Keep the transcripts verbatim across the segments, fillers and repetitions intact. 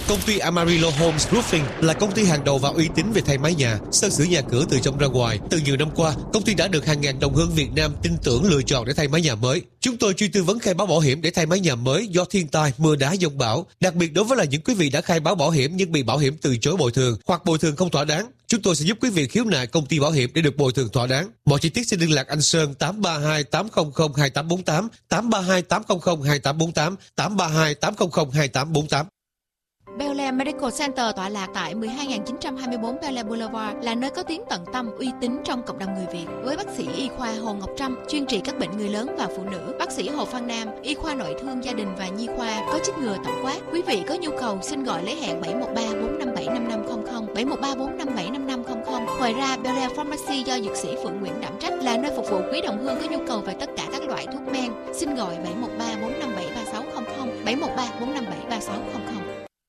Công ty Amarillo Homes Roofing là công ty hàng đầu và uy tín về thay mái nhà, sơn sửa nhà cửa từ trong ra ngoài. Từ nhiều năm qua, công ty đã được hàng ngàn đồng hương Việt Nam tin tưởng lựa chọn để thay mái nhà mới. Chúng tôi chuyên tư vấn khai báo bảo hiểm để thay mái nhà mới do thiên tai, mưa đá, dông bão. Đặc biệt đối với là những quý vị đã khai báo bảo hiểm nhưng bị bảo hiểm từ chối bồi thường hoặc bồi thường không thỏa đáng, chúng tôi sẽ giúp quý vị khiếu nại công ty bảo hiểm để được bồi thường thỏa đáng. Mọi chi tiết xin liên lạc anh Sơn tám ba hai tám không không hai tám bốn tám, tám ba hai tám không không hai tám bốn tám, tám ba hai tám không không hai tám bốn tám. Bel Air Medical Center tọa lạc tại mười hai nghìn chín trăm hai mươi tư Bel Air Boulevard là nơi có tiếng tận tâm uy tín trong cộng đồng người Việt. Với bác sĩ y khoa Hồ Ngọc Trâm chuyên trị các bệnh người lớn và phụ nữ, bác sĩ Hồ Phan Nam y khoa nội thương gia đình và nhi khoa có chích ngừa tổng quát. Quý vị có nhu cầu xin gọi lấy hẹn bảy một ba bốn năm bảy năm năm không không, bảy một ba bốn năm bảy năm năm không không. Ngoài ra, Bel Air Pharmacy do dược sĩ Phượng Nguyễn đảm trách là nơi phục vụ quý đồng hương có nhu cầu về tất cả các loại thuốc men. Xin gọi bảy một ba bốn năm bảy ba sáu không không, bảy một ba bốn năm bảy ba sáu không không.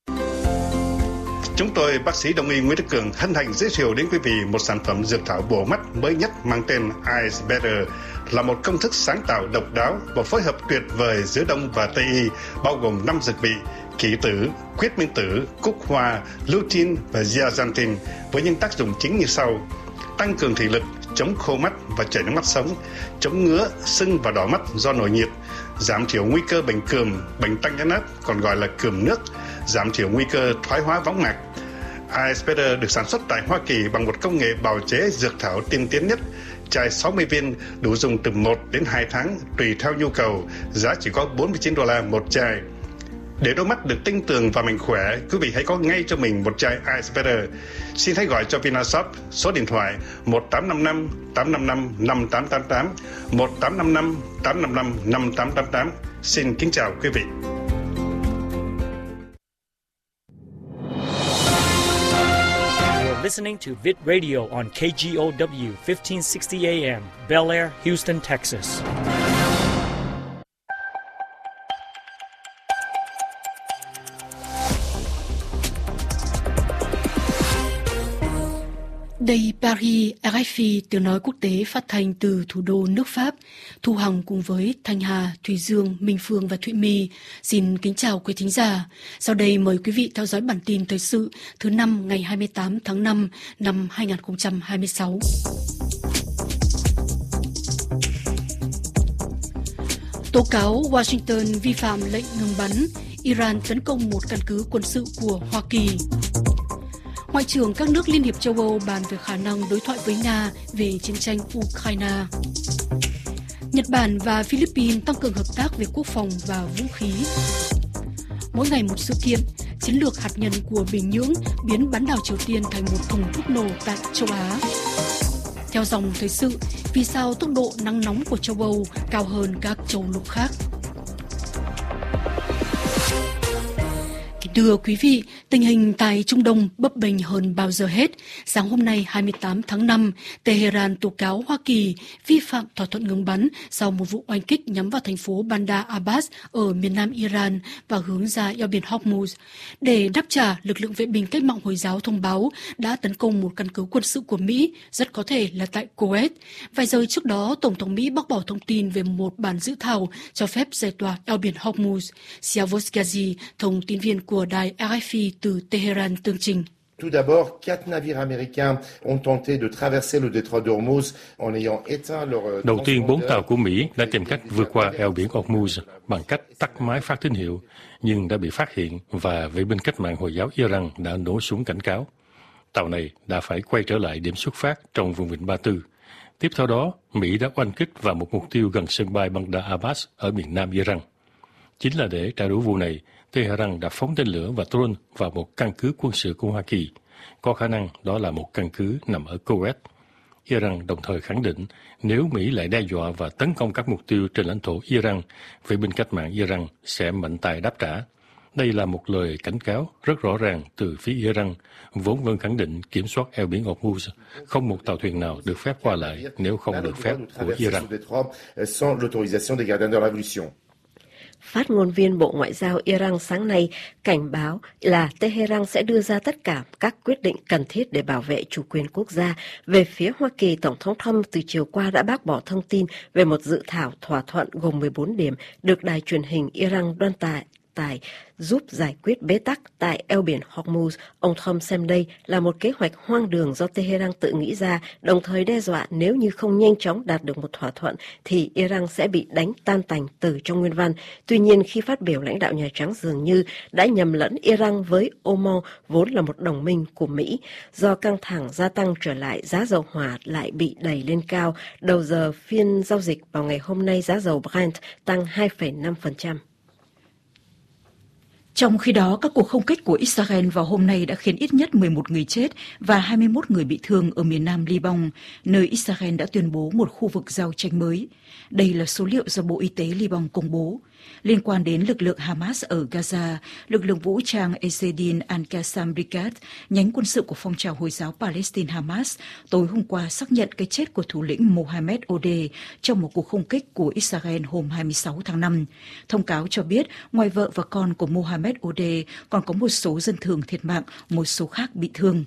Chúng tôi, bác sĩ Đông y Nguyễn Đức Cường, hân hạnh giới thiệu đến quý vị một sản phẩm dược thảo bổ mắt mới nhất mang tên Eyes Better, là một công thức sáng tạo độc đáo và phối hợp tuyệt vời giữa Đông và Tây y, bao gồm năm dược vị: kỷ tử, quyết minh tử, cúc hoa, lutein và zeaxanthin, với những tác dụng chính như sau: tăng cường thị lực, chống khô mắt và chảy nước mắt sống, chống ngứa, sưng và đỏ mắt do nổi nhiệt, giảm thiểu nguy cơ bệnh cườm, bệnh tăng nhãn áp còn gọi là cườm nước, giảm thiểu nguy cơ thoái hóa võng mạc. Eyes Better được sản xuất tại Hoa Kỳ bằng một công nghệ bào chế dược thảo tiên tiến nhất. Chai sáu mươi viên đủ dùng từ một đến hai tháng tùy theo nhu cầu, giá chỉ có bốn mươi chín đô la một chai. Để đôi mắt được tinh tường và mạnh khỏe, quý vị hãy có ngay cho mình một chai Eyes Better. Xin hãy gọi cho Vinashop số điện thoại một tám năm năm tám năm năm năm tám tám tám, một tám năm năm tám năm năm năm tám tám tám. Xin kính chào quý vị. Listening to Vid Radio on K G O W fifteen sixty A M, Bel Air, Houston, Texas. Đây Paris, rờ ép i, tiếng nói quốc tế phát thanh từ thủ đô nước Pháp. Thu Hằng cùng với Thanh Hà, Thùy Dương, Minh Phương và Thụy My xin kính chào quý thính giả. Sau đây mời quý vị theo dõi bản tin thời sự thứ năm ngày hai mươi tám tháng năm năm hai nghìn không trăm hai mươi sáu. Tố cáo Washington vi phạm lệnh ngừng bắn, Iran tấn công một căn cứ quân sự của Hoa Kỳ. Ngoại trưởng các nước Liên hiệp châu Âu bàn về khả năng đối thoại với Nga về chiến tranh Ukraine. Nhật Bản và Philippines tăng cường hợp tác về quốc phòng và vũ khí. Mỗi ngày một sự kiện, chiến lược hạt nhân của Bình Nhưỡng biến bán đảo Triều Tiên thành một thùng thuốc nổ tại châu Á. Theo dòng thời sự, vì sao tốc độ nắng nóng của châu Âu cao hơn các châu lục khác? Thưa quý vị, tình hình tại Trung Đông bấp bênh hơn bao giờ hết. Sáng hôm nay hai mươi tám tháng năm, Tehran tố cáo Hoa Kỳ vi phạm thỏa thuận ngừng bắn sau một vụ oanh kích nhắm vào thành phố Bandar Abbas ở miền nam Iran và hướng ra eo biển Hormuz. Để đáp trả, lực lượng vệ binh cách mạng Hồi giáo thông báo đã tấn công một căn cứ quân sự của Mỹ, rất có thể là tại Kuwait. Vài giờ trước đó, Tổng thống Mỹ bác bỏ thông tin về một bản dự thảo cho phép giải tỏa eo biển Hormuz. Siavos Ghazi, thông tin viên của đài rờ ép i từ Tehran tường trình. Tout d'abord, quatre navires américains ont tenté de traverser le détroit d'Hormuz en ayant éteint leur... Đầu tiên, bốn tàu của Mỹ đã tìm cách vượt qua eo biển Hormuz bằng cách tắt máy phát tín hiệu, nhưng đã bị phát hiện và vệ binh cách mạng Hồi giáo Iran đã nổ súng cảnh cáo. Tàu này đã phải quay trở lại điểm xuất phát trong vùng vịnh Ba Tư. Tiếp theo đó, Mỹ đã oanh kích vào một mục tiêu gần sân bay Bandar Abbas ở miền nam Iran. Chính là để trả đũa vụ này, Tehran đã phóng tên lửa và drone vào một căn cứ quân sự của Hoa Kỳ. Có khả năng đó là một căn cứ nằm ở Kuwait. Iran đồng thời khẳng định nếu Mỹ lại đe dọa và tấn công các mục tiêu trên lãnh thổ Iran, vệ binh cách mạng Iran sẽ mạnh tay đáp trả. Đây là một lời cảnh cáo rất rõ ràng từ phía Iran, vốn vẫn khẳng định kiểm soát eo biển Hormuz. Không một tàu thuyền nào được phép qua lại nếu không được phép của Iran. Phát ngôn viên Bộ Ngoại giao Iran sáng nay cảnh báo là Tehran sẽ đưa ra tất cả các quyết định cần thiết để bảo vệ chủ quyền quốc gia. Về phía Hoa Kỳ, Tổng thống Trump từ chiều qua đã bác bỏ thông tin về một dự thảo thỏa thuận gồm mười bốn điểm được đài truyền hình Iran đoan tải tải giúp giải quyết bế tắc tại eo biển Hormuz. Ông Trump xem đây là một kế hoạch hoang đường do Tehran tự nghĩ ra, đồng thời đe dọa nếu như không nhanh chóng đạt được một thỏa thuận thì Iran sẽ bị đánh tan tành từ trong nguyên văn. Tuy nhiên, khi phát biểu, lãnh đạo Nhà Trắng dường như đã nhầm lẫn Iran với Oman, vốn là một đồng minh của Mỹ. Do căng thẳng gia tăng trở lại, giá dầu hỏa lại bị đẩy lên cao. Đầu giờ phiên giao dịch vào ngày hôm nay, giá dầu Brent tăng hai phẩy năm phần trăm. Trong khi đó, các cuộc không kích của Israel vào hôm nay đã khiến ít nhất mười một người chết và hai mươi mốt người bị thương ở miền nam Liban, nơi Israel đã tuyên bố một khu vực giao tranh mới. Đây là số liệu do Bộ Y tế Liban công bố. Liên quan đến lực lượng Hamas ở Gaza, lực lượng vũ trang Ezzedine Al-Qassam Brigade, nhánh quân sự của phong trào Hồi giáo Palestine Hamas, tối hôm qua xác nhận cái chết của thủ lĩnh Mohammed Odeh trong một cuộc không kích của Israel hôm hai mươi sáu tháng năm. Thông cáo cho biết, ngoài vợ và con của Mohammed Odeh, còn có một số dân thường thiệt mạng, một số khác bị thương.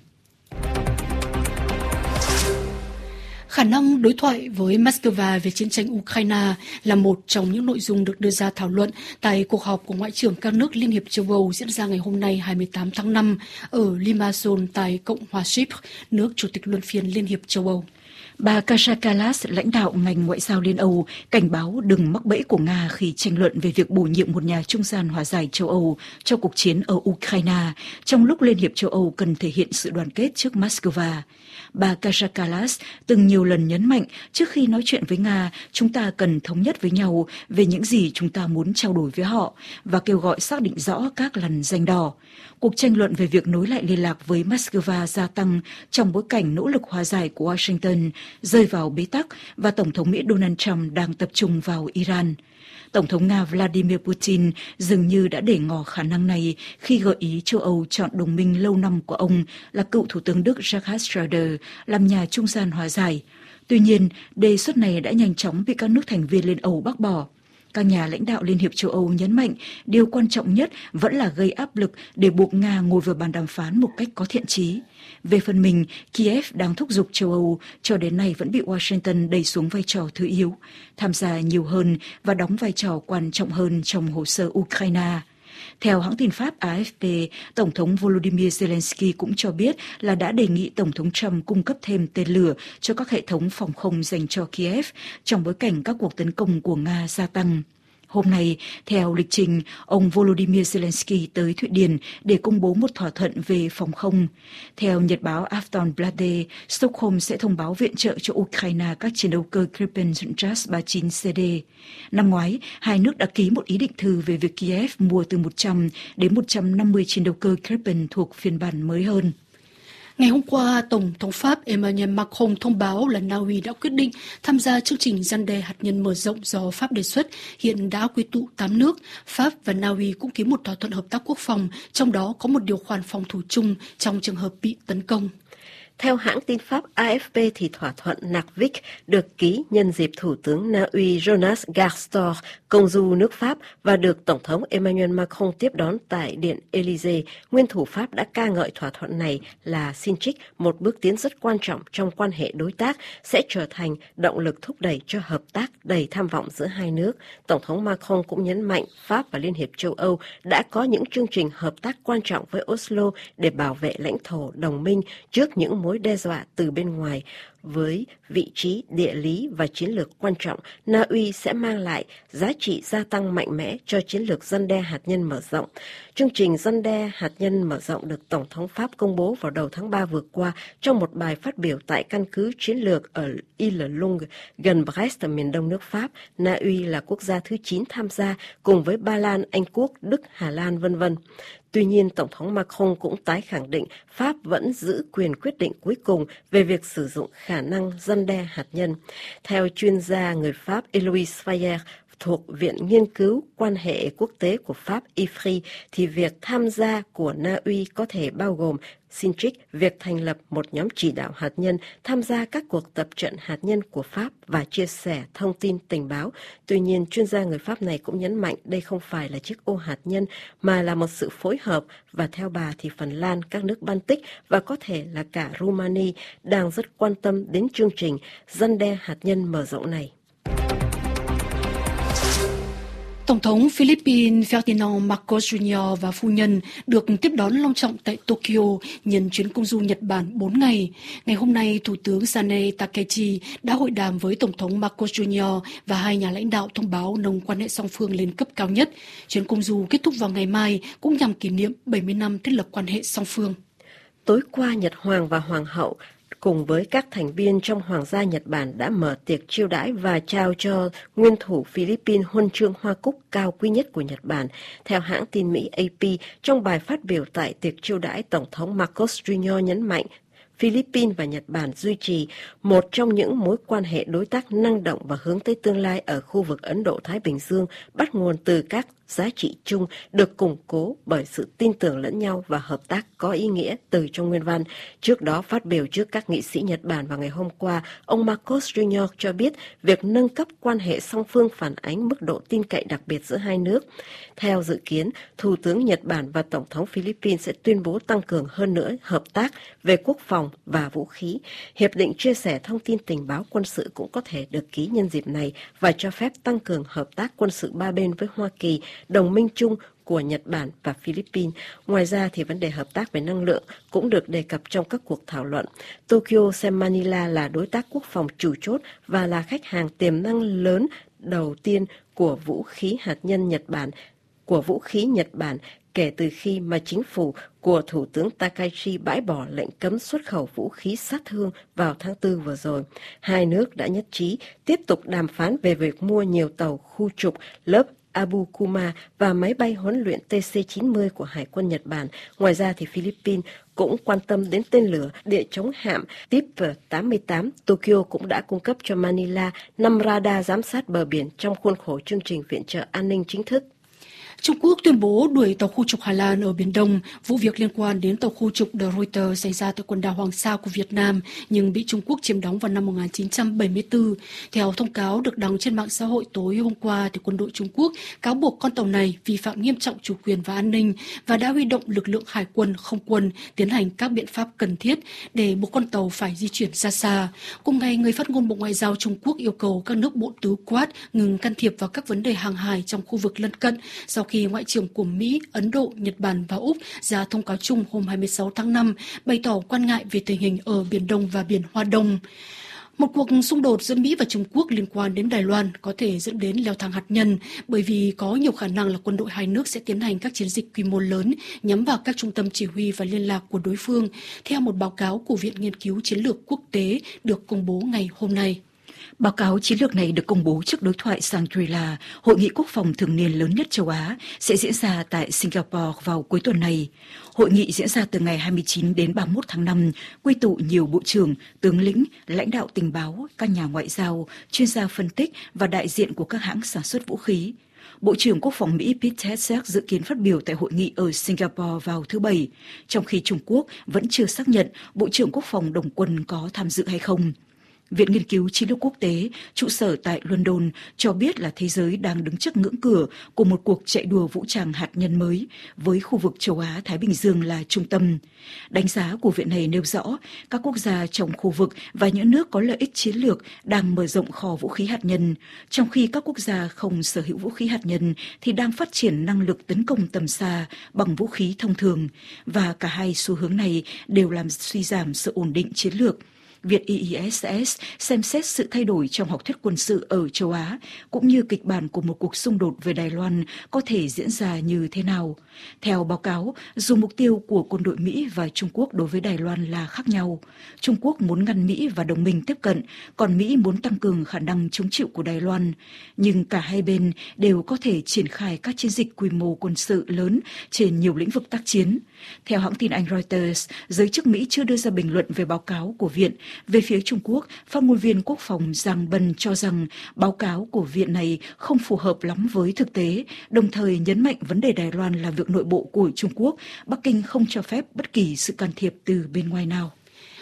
Khả năng đối thoại với Moscow về chiến tranh Ukraine là một trong những nội dung được đưa ra thảo luận tại cuộc họp của Ngoại trưởng các nước Liên hiệp châu Âu diễn ra ngày hôm nay hai mươi tám tháng năm ở Limassol tại Cộng hòa Chypre, nước Chủ tịch luân phiên Liên hiệp châu Âu. Bà Kaja Kallas, lãnh đạo ngành ngoại giao Liên Âu, cảnh báo đừng mắc bẫy của Nga khi tranh luận về việc bổ nhiệm một nhà trung gian hòa giải châu Âu cho cuộc chiến ở Ukraine, trong lúc Liên hiệp châu Âu cần thể hiện sự đoàn kết trước Moscow. Bà Kaja Kallas từng nhiều lần nhấn mạnh trước khi nói chuyện với Nga, chúng ta cần thống nhất với nhau về những gì chúng ta muốn trao đổi với họ và kêu gọi xác định rõ các lằn ranh đỏ. Cuộc tranh luận về việc nối lại liên lạc với Moscow gia tăng trong bối cảnh nỗ lực hòa giải của Washington rơi vào bế tắc và Tổng thống Mỹ Donald Trump đang tập trung vào Iran. Tổng thống Nga Vladimir Putin dường như đã để ngỏ khả năng này khi gợi ý châu Âu chọn đồng minh lâu năm của ông là cựu Thủ tướng Đức Gerhard Schröder làm nhà trung gian hòa giải. Tuy nhiên, đề xuất này đã nhanh chóng bị các nước thành viên Liên Âu bác bỏ. Các nhà lãnh đạo Liên hiệp châu Âu nhấn mạnh điều quan trọng nhất vẫn là gây áp lực để buộc Nga ngồi vào bàn đàm phán một cách có thiện chí. Về phần mình, Kiev đang thúc giục châu Âu cho đến nay vẫn bị Washington đẩy xuống vai trò thứ yếu, tham gia nhiều hơn và đóng vai trò quan trọng hơn trong hồ sơ Ukraine. Theo hãng tin Pháp A F P, Tổng thống Volodymyr Zelensky cũng cho biết là đã đề nghị Tổng thống Trump cung cấp thêm tên lửa cho các hệ thống phòng không dành cho Kiev trong bối cảnh các cuộc tấn công của Nga gia tăng. Hôm nay, theo lịch trình, ông Volodymyr Zelensky tới Thụy Điển để công bố một thỏa thuận về phòng không. Theo nhật báo Aftonbladet, Stockholm sẽ thông báo viện trợ cho Ukraine các chiến đấu cơ Gripen Jas ba mươi chín C D. Năm ngoái, hai nước đã ký một ý định thư về việc Kiev mua từ một trăm đến một trăm năm mươi chiến đấu cơ Gripen thuộc phiên bản mới hơn. Ngày hôm qua, Tổng thống Pháp Emmanuel Macron thông báo là Na Uy đã quyết định tham gia chương trình răn đe hạt nhân mở rộng do Pháp đề xuất, hiện đã quy tụ tám nước. Pháp và Na Uy cũng ký một thỏa thuận hợp tác quốc phòng, trong đó có một điều khoản phòng thủ chung trong trường hợp bị tấn công. Theo hãng tin Pháp A F P thì thỏa thuận Nagvik được ký nhân dịp Thủ tướng Na Uy Jonas Garstor công du nước Pháp và được Tổng thống Emmanuel Macron tiếp đón tại Điện Élysée. Nguyên thủ Pháp đã ca ngợi thỏa thuận này là xin trích một bước tiến rất quan trọng trong quan hệ đối tác, sẽ trở thành động lực thúc đẩy cho hợp tác đầy tham vọng giữa hai nước. Tổng thống Macron cũng nhấn mạnh Pháp và Liên hiệp châu Âu đã có những chương trình hợp tác quan trọng với Oslo để bảo vệ lãnh thổ đồng minh trước những mối đe dọa từ bên ngoài. Với vị trí địa lý và chiến lược quan trọng, Na Uy sẽ mang lại giá trị gia tăng mạnh mẽ cho chiến lược răn đe hạt nhân mở rộng. Chương trình răn đe hạt nhân mở rộng được Tổng thống Pháp công bố vào đầu tháng ba vừa qua trong một bài phát biểu tại căn cứ chiến lược ở Île-Longue, gần Brest, miền đông nước Pháp. Na Uy là quốc gia thứ chín tham gia cùng với Ba Lan, Anh Quốc, Đức, Hà Lan, vân vân. Tuy nhiên, Tổng thống Macron cũng tái khẳng định Pháp vẫn giữ quyền quyết định cuối cùng về việc sử dụng khả năng răn đe hạt nhân. Theo chuyên gia người Pháp Eloise Fayer thuộc Viện Nghiên cứu Quan hệ Quốc tế của Pháp I F R I, thì việc tham gia của Na Uy có thể bao gồm xin trích việc thành lập một nhóm chỉ đạo hạt nhân, tham gia các cuộc tập trận hạt nhân của Pháp và chia sẻ thông tin tình báo. Tuy nhiên, chuyên gia người Pháp này cũng nhấn mạnh đây không phải là chiếc ô hạt nhân mà là một sự phối hợp, và theo bà thì Phần Lan, các nước Baltic và có thể là cả Rumani đang rất quan tâm đến chương trình răn đe hạt nhân mở rộng này. Tổng thống Philippines Ferdinand Marcos Junior và phu nhân được tiếp đón long trọng tại Tokyo nhân chuyến công du Nhật Bản bốn ngày. Ngày hôm nay, Thủ tướng Sanae Takaichi đã hội đàm với Tổng thống Marcos Junior và hai nhà lãnh đạo thông báo nâng quan hệ song phương lên cấp cao nhất. Chuyến công du kết thúc vào ngày mai cũng nhằm kỷ niệm bảy mươi năm thiết lập quan hệ song phương. Tối qua, Nhật Hoàng và Hoàng hậu cùng với các thành viên trong Hoàng gia Nhật Bản đã mở tiệc chiêu đãi và trao cho nguyên thủ Philippines huân chương Hoa Cúc cao quý nhất của Nhật Bản. Theo hãng tin Mỹ A P, trong bài phát biểu tại tiệc chiêu đãi, Tổng thống Marcos Junior nhấn mạnh Philippines và Nhật Bản duy trì một trong những mối quan hệ đối tác năng động và hướng tới tương lai ở khu vực Ấn Độ-Thái Bình Dương, bắt nguồn từ các giá trị chung được củng cố bởi sự tin tưởng lẫn nhau và hợp tác có ý nghĩa từ trong nguyên văn. Trước đó, phát biểu trước các nghị sĩ Nhật Bản vào ngày hôm qua, ông Marcos Junior cho biết việc nâng cấp quan hệ song phương phản ánh mức độ tin cậy đặc biệt giữa hai nước. Theo dự kiến, Thủ tướng Nhật Bản và Tổng thống Philippines sẽ tuyên bố tăng cường hơn nữa hợp tác về quốc phòng và vũ khí. Hiệp định chia sẻ thông tin tình báo quân sự cũng có thể được ký nhân dịp này và cho phép tăng cường hợp tác quân sự ba bên với Hoa Kỳ, đồng minh chung của Nhật Bản và Philippines. Ngoài ra thì vấn đề hợp tác về năng lượng cũng được đề cập trong các cuộc thảo luận. Tokyo xem Manila là đối tác quốc phòng chủ chốt và là khách hàng tiềm năng lớn đầu tiên của vũ khí hạt nhân Nhật Bản, của vũ khí Nhật Bản kể từ khi mà chính phủ của Thủ tướng Takaichi bãi bỏ lệnh cấm xuất khẩu vũ khí sát thương vào tháng tư vừa rồi. Hai nước đã nhất trí tiếp tục đàm phán về việc mua nhiều tàu khu trục lớp Abukuma và máy bay huấn luyện T C chín mươi của Hải quân Nhật Bản. Ngoài ra thì Philippines cũng quan tâm đến tên lửa địa chống hạm Type tám mươi tám. Tokyo cũng đã cung cấp cho Manila năm radar giám sát bờ biển trong khuôn khổ chương trình viện trợ an ninh chính thức. Trung Quốc tuyên bố đuổi tàu khu trục Hà Lan ở Biển Đông. Vụ việc liên quan đến tàu khu trục De Ruyter xảy ra tại quần đảo Hoàng Sa của Việt Nam, nhưng bị Trung Quốc chiếm đóng vào năm một nghìn chín trăm bảy mươi tư. Theo thông cáo được đăng trên mạng xã hội tối hôm qua, thì quân đội Trung Quốc cáo buộc con tàu này vi phạm nghiêm trọng chủ quyền và an ninh và đã huy động lực lượng hải quân, không quân tiến hành các biện pháp cần thiết để buộc con tàu phải di chuyển ra xa. Cùng ngày, người phát ngôn Bộ Ngoại giao Trung Quốc yêu cầu các nước bộ tứ Quad ngừng can thiệp vào các vấn đề hàng hải trong khu vực lân cận sau khi Ngoại trưởng của Mỹ, Ấn Độ, Nhật Bản và Úc ra thông cáo chung hôm hai mươi sáu tháng năm bày tỏ quan ngại về tình hình ở Biển Đông và Biển Hoa Đông. Một cuộc xung đột giữa Mỹ và Trung Quốc liên quan đến Đài Loan có thể dẫn đến leo thang hạt nhân bởi vì có nhiều khả năng là quân đội hai nước sẽ tiến hành các chiến dịch quy mô lớn nhắm vào các trung tâm chỉ huy và liên lạc của đối phương, theo một báo cáo của Viện Nghiên cứu Chiến lược Quốc tế được công bố ngày hôm nay. Báo cáo chiến lược này được công bố trước đối thoại Shangri-La, hội nghị quốc phòng thường niên lớn nhất châu Á, sẽ diễn ra tại Singapore vào cuối tuần này. Hội nghị diễn ra từ ngày hai mươi chín đến ba mươi mốt tháng năm, quy tụ nhiều bộ trưởng, tướng lĩnh, lãnh đạo tình báo, các nhà ngoại giao, chuyên gia phân tích và đại diện của các hãng sản xuất vũ khí. Bộ trưởng Quốc phòng Mỹ Pete Hegseth dự kiến phát biểu tại hội nghị ở Singapore vào thứ Bảy, trong khi Trung Quốc vẫn chưa xác nhận Bộ trưởng Quốc phòng Đồng quân có tham dự hay không. Viện Nghiên cứu Chiến lược Quốc tế, trụ sở tại London, cho biết là thế giới đang đứng trước ngưỡng cửa của một cuộc chạy đua vũ trang hạt nhân mới, với khu vực châu Á-Thái Bình Dương là trung tâm. Đánh giá của viện này nêu rõ, các quốc gia trong khu vực và những nước có lợi ích chiến lược đang mở rộng kho vũ khí hạt nhân, trong khi các quốc gia không sở hữu vũ khí hạt nhân thì đang phát triển năng lực tấn công tầm xa bằng vũ khí thông thường, và cả hai xu hướng này đều làm suy giảm sự ổn định chiến lược. Viện I I S S xem xét sự thay đổi trong học thuyết quân sự ở châu Á, cũng như kịch bản của một cuộc xung đột về Đài Loan có thể diễn ra như thế nào. Theo báo cáo, dù mục tiêu của quân đội Mỹ và Trung Quốc đối với Đài Loan là khác nhau, Trung Quốc muốn ngăn Mỹ và đồng minh tiếp cận, còn Mỹ muốn tăng cường khả năng chống chịu của Đài Loan. Nhưng cả hai bên đều có thể triển khai các chiến dịch quy mô quân sự lớn trên nhiều lĩnh vực tác chiến. Theo hãng tin Anh Reuters, giới chức Mỹ chưa đưa ra bình luận về báo cáo của viện. Về phía Trung Quốc, phát ngôn viên Quốc phòng Giang Bân cho rằng báo cáo của viện này không phù hợp lắm với thực tế, đồng thời nhấn mạnh vấn đề Đài Loan là việc nội bộ của Trung Quốc, Bắc Kinh không cho phép bất kỳ sự can thiệp từ bên ngoài nào.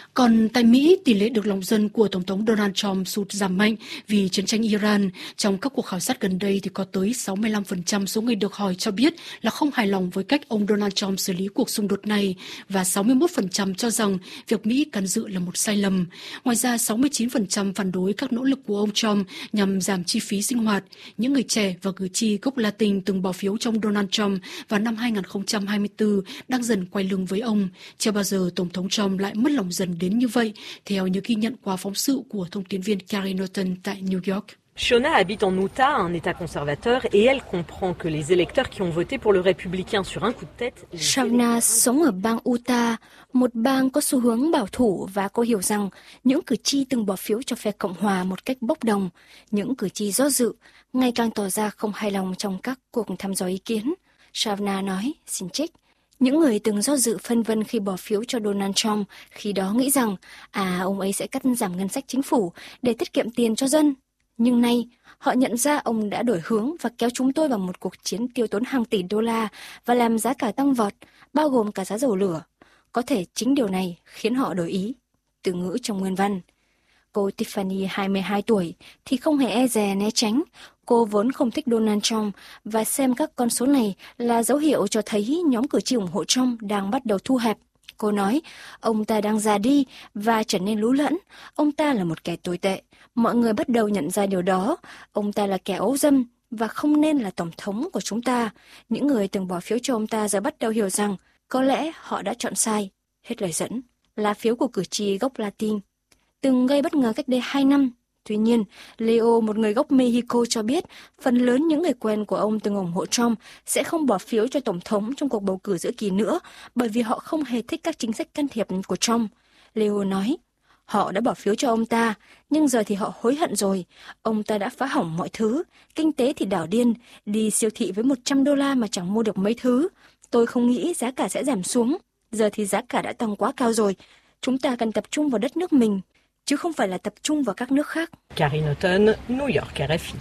Còn tại Mỹ, tỷ lệ được lòng dân của Tổng thống Donald Trump sụt giảm mạnh vì chiến tranh Iran. Trong các cuộc khảo sát gần đây thì có tới sáu mươi lăm phần trăm số người được hỏi cho biết là không hài lòng với cách ông Donald Trump xử lý cuộc xung đột này và sáu mươi mốt phần trăm cho rằng việc Mỹ can dự là một sai lầm. Ngoài ra, sáu mươi chín phần trăm phản đối các nỗ lực của ông Trump nhằm giảm chi phí sinh hoạt. Những người trẻ và cử tri gốc Latin từng bỏ phiếu trong Donald Trump vào năm hai không hai tư đang dần quay lưng với ông. Chưa bao giờ Tổng thống Trump lại mất lòng dân đến như vậy, theo những ghi nhận qua phóng sự của thông tin viên Carrie Norton tại New York. Shona habite en Utah, un État conservateur, et elle comprend que les électeurs qui ont voté pour le républicain sur un coup de tête... Shona sống ở bang Utah, một bang có xu hướng bảo thủ, và cô hiểu rằng những cử tri từng bỏ phiếu cho phe Cộng hòa một cách bốc đồng. Những cử tri do dự, ngày càng tỏ ra không hài lòng trong các cuộc thăm dò ý kiến. Shona nói, xin trích. Những người từng do dự phân vân khi bỏ phiếu cho Donald Trump khi đó nghĩ rằng à ông ấy sẽ cắt giảm ngân sách chính phủ để tiết kiệm tiền cho dân. Nhưng nay, họ nhận ra ông đã đổi hướng và kéo chúng tôi vào một cuộc chiến tiêu tốn hàng tỷ đô la và làm giá cả tăng vọt, bao gồm cả giá dầu lửa. Có thể chính điều này khiến họ đổi ý. Từ ngữ trong nguyên văn. Cô Tiffany, hai mươi hai tuổi, thì không hề e dè né tránh. Cô vốn không thích Donald Trump và xem các con số này là dấu hiệu cho thấy nhóm cử tri ủng hộ Trump đang bắt đầu thu hẹp. Cô nói, ông ta đang già đi và trở nên lú lẫn. Ông ta là một kẻ tồi tệ. Mọi người bắt đầu nhận ra điều đó. Ông ta là kẻ ấu dâm và không nên là tổng thống của chúng ta. Những người từng bỏ phiếu cho ông ta giờ bắt đầu hiểu rằng có lẽ họ đã chọn sai. Hết lời dẫn. Lá phiếu của cử tri gốc Latin từng gây bất ngờ cách đây hai năm. Tuy nhiên, Leo, một người gốc Mexico cho biết phần lớn những người quen của ông từng ủng hộ Trump sẽ không bỏ phiếu cho Tổng thống trong cuộc bầu cử giữa kỳ nữa bởi vì họ không hề thích các chính sách can thiệp của Trump. Leo nói, họ đã bỏ phiếu cho ông ta, nhưng giờ thì họ hối hận rồi. Ông ta đã phá hỏng mọi thứ, kinh tế thì đảo điên, đi siêu thị với một trăm đô la mà chẳng mua được mấy thứ. Tôi không nghĩ giá cả sẽ giảm xuống, giờ thì giá cả đã tăng quá cao rồi. Chúng ta cần tập trung vào đất nước mình, chứ không phải là tập trung vào các nước khác. Carrie Norton, New York, R F I.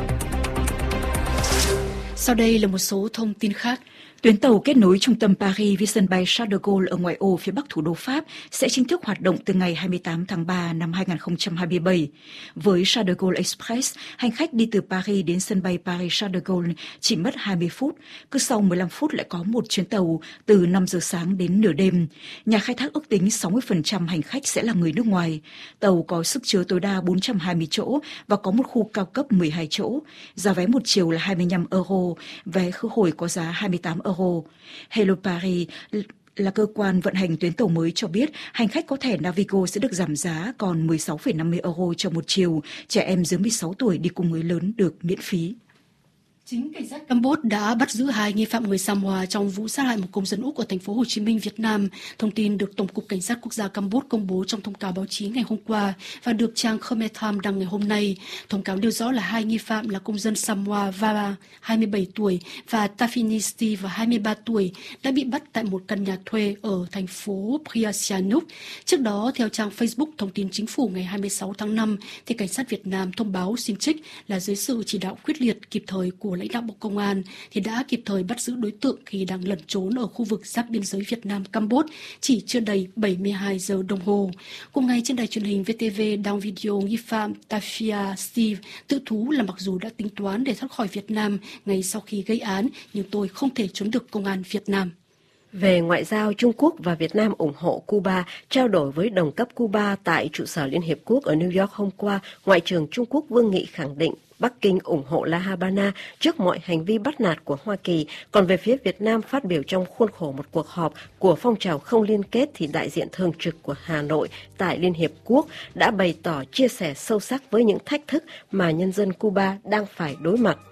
Sau đây là một số thông tin khác. Tuyến tàu kết nối trung tâm Paris với sân bay Charles de Gaulle ở ngoại ô phía bắc thủ đô Pháp sẽ chính thức hoạt động từ ngày hai mươi tám tháng ba năm hai không hai bảy. Với Charles de Gaulle Express, hành khách đi từ Paris đến sân bay Paris Charles de Gaulle chỉ mất hai mươi phút. Cứ sau mười lăm phút lại có một chuyến tàu từ năm giờ sáng đến nửa đêm. Nhà khai thác ước tính sáu mươi phần trăm hành khách sẽ là người nước ngoài. Tàu có sức chứa tối đa bốn trăm hai mươi chỗ và có một khu cao cấp mười hai chỗ. Giá vé một chiều là hai mươi lăm euro, vé khứ hồi có giá hai mươi tám euro. Hello Paris là cơ quan vận hành tuyến tàu mới cho biết hành khách có thẻ Navigo sẽ được giảm giá còn mười sáu phẩy năm mươi euro cho một chiều, trẻ em dưới mười sáu tuổi đi cùng người lớn được miễn phí. Chính cảnh sát Campuchia đã bắt giữ hai nghi phạm người Samoa trong vụ sát hại một công dân Úc ở thành phố Hồ Chí Minh, Việt Nam. Thông tin được Tổng cục Cảnh sát Quốc gia Campuchia công bố trong thông cáo báo chí ngày hôm qua và được trang Khmer Times đăng ngày hôm nay. Thông cáo nêu rõ là hai nghi phạm là công dân Samoa Vava, hai mươi bảy tuổi, và Tafini Steve, hai mươi ba tuổi, đã bị bắt tại một căn nhà thuê ở thành phố Sihanouk. Trước đó, theo trang Facebook Thông tin Chính phủ ngày hai mươi sáu tháng năm, thì Cảnh sát Việt Nam thông báo xin trích là dưới sự chỉ đạo quyết liệt kịp thời của lãnh đạo Bộ Công an thì đã kịp thời bắt giữ đối tượng khi đang lẩn trốn ở khu vực giáp biên giới Việt Nam Campuchia chỉ chưa đầy bảy mươi hai giờ đồng hồ. Cùng ngày trên đài truyền hình vê tê vê đăng video nghi phạm Tafia Steve tự thú là mặc dù đã tính toán để thoát khỏi Việt Nam ngay sau khi gây án nhưng tôi không thể trốn được công an Việt Nam. Về ngoại giao, Trung Quốc và Việt Nam ủng hộ Cuba. Trao đổi với đồng cấp Cuba tại trụ sở Liên Hiệp Quốc ở New York hôm qua, Ngoại trưởng Trung Quốc Vương Nghị khẳng định Bắc Kinh ủng hộ La Habana trước mọi hành vi bắt nạt của Hoa Kỳ. Còn về phía Việt Nam, phát biểu trong khuôn khổ một cuộc họp của phong trào không liên kết, thì đại diện thường trực của Hà Nội tại Liên Hiệp Quốc đã bày tỏ chia sẻ sâu sắc với những thách thức mà nhân dân Cuba đang phải đối mặt.